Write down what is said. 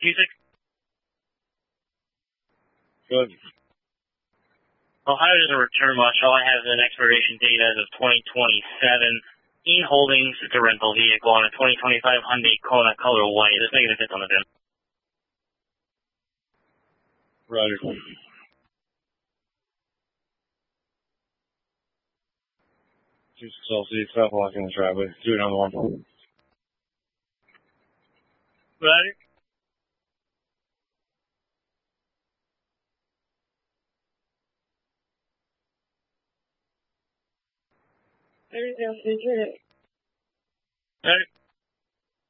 Music. Good. Ohio doesn't return much. All I have is an expiration date as of 2027. Ian Holdings, it's a rental vehicle on a 2025 Hyundai Kona color white. There's negative hits on the VIN. Roger. Chelsea, stop walking the driveway. Do another one. Roger. There you go. Roger.